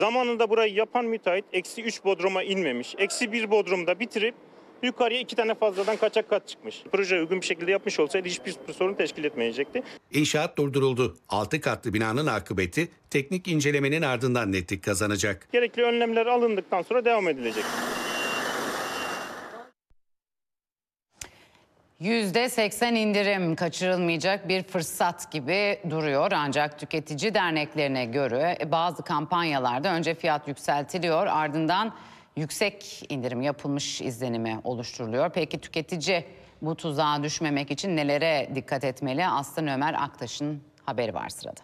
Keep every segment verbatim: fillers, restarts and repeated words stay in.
Zamanında burayı yapan müteahhit eksi üç bodruma inmemiş. Eksi bir bodrumda bitirip yukarıya iki tane fazladan kaçak kat çıkmış. Proje uygun bir şekilde yapmış olsaydı hiçbir sorun teşkil etmeyecekti. İnşaat durduruldu. Altı katlı binanın akıbeti teknik incelemenin ardından netlik kazanacak. Gerekli önlemler alındıktan sonra devam edilecek. yüzde seksen indirim kaçırılmayacak bir fırsat gibi duruyor. Ancak tüketici derneklerine göre bazı kampanyalarda önce fiyat yükseltiliyor, ardından yüksek indirim yapılmış izlenimi oluşturuluyor. Peki tüketici bu tuzağa düşmemek için nelere dikkat etmeli? Aslan Ömer Aktaş'ın haberi var sırada.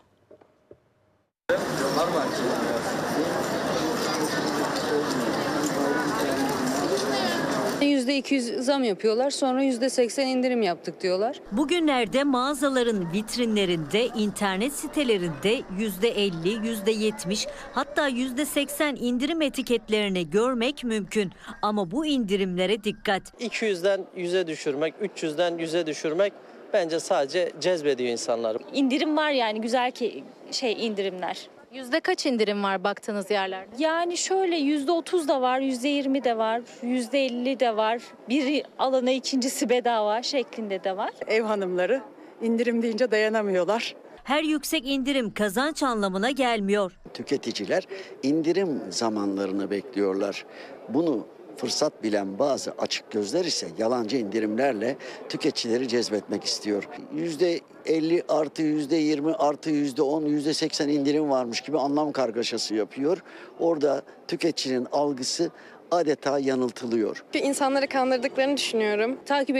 yüzde iki yüz zam yapıyorlar, sonra yüzde seksen indirim yaptık diyorlar. Bugünlerde mağazaların vitrinlerinde, internet sitelerinde yüzde elli, yüzde yetmiş hatta yüzde seksen indirim etiketlerini görmek mümkün. Ama bu indirimlere dikkat. iki yüzden yüze düşürmek, üç yüzden yüze düşürmek bence sadece cezbediyor insanları. İndirim var yani güzel ki şey indirimler. Yüzde kaç indirim var baktığınız yerlerde? Yani şöyle yüzde otuz da var, yüzde yirmi de var, yüzde elli de var. Bir alana ikincisi bedava şeklinde de var. Ev hanımları indirim deyince dayanamıyorlar. Her yüksek indirim kazanç anlamına gelmiyor. Tüketiciler indirim zamanlarını bekliyorlar. Bunu fırsat bilen bazı açık gözler ise yalancı indirimlerle tüketicileri cezbetmek istiyor. yüzde elli artı yüzde yirmi artı yüzde on, yüzde seksen indirim varmış gibi anlam kargaşası yapıyor. Orada tüketicinin algısı adeta yanıltılıyor. İnsanları kandırdıklarını düşünüyorum. Takip